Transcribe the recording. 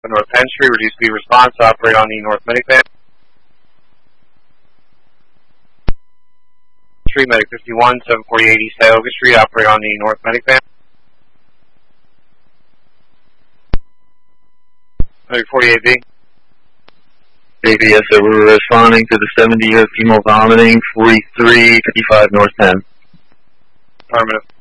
North Penn Street, reduce speed response, operate on the North Medic van. Street, Medic 51, 748 East Tioga Street, operate on the North Medic van. Medic 48B. Yes, sir, we're responding to the 70-year female vomiting, 4355 North Penn. Affirmative.